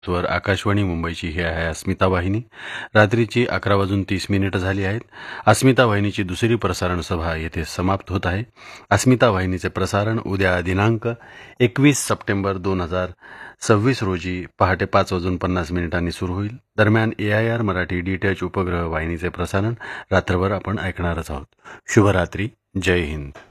वर आकाशवाणी मुंबईची ही आहे अस्मिता वाहिनी. रात्रीची 11:30 झाली आहेत. अस्मिता वाहिनीची दुसरी प्रसारण सभा येथे समाप्त होत आहे. अस्मिता वाहिनीचे प्रसारण उद्या दिनांक 21 सप्टेंबर 2026 रोजी पहाटे 5:50 सुरू होईल. दरम्यान AIR मराठी DTH उपग्रह वाहिनीचे प्रसारण रात्रभर आपण ऐकणारच आहोत. शुभरात्री. जय हिंद.